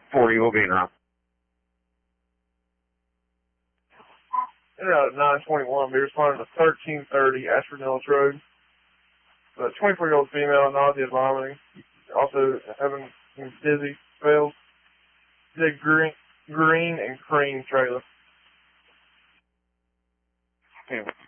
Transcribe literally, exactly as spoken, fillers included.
forty will be in route. In route at nine twenty-one, be responding to thirteen thirty Ashford Mills Road. The twenty-four-year-old female, nausea, vomiting, also having some dizzy spells. The green, green and cream trailer. Okay.